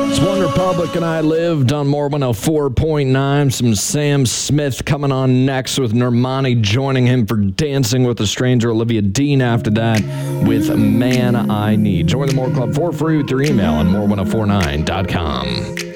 It's One Republic and I Lived on More 104.9. Some Sam Smith coming on next with Normani joining him for Dancing with a Stranger. Olivia Dean after that with Man I Need. Join the More Club for free with your email on more1049.com.